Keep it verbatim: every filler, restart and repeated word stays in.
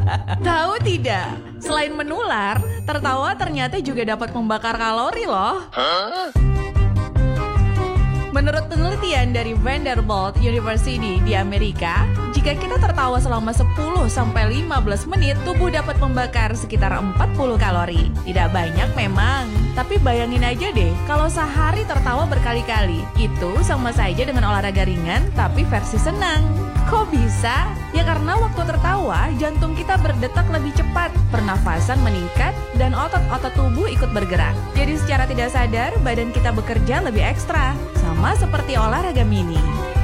Tahu tidak? Selain menular, tertawa ternyata juga dapat membakar kalori loh. Menurut penelitian dari Vanderbilt University di Amerika, jika kita tertawa selama sepuluh sampai lima belas menit, tubuh dapat membakar sekitar empat puluh kalori. Tidak banyak memang, tapi bayangin aja deh kalau sehari tertawa berkali-kali. Itu sama saja dengan olahraga ringan tapi versi senang. Kok bisa? Ya karena waktu tertawa, jantung kita berdetak lebih cepat, pernafasan meningkat, dan otot-otot tubuh ikut bergerak. Jadi secara tidak sadar, badan kita bekerja lebih ekstra. Sama seperti olahraga mini.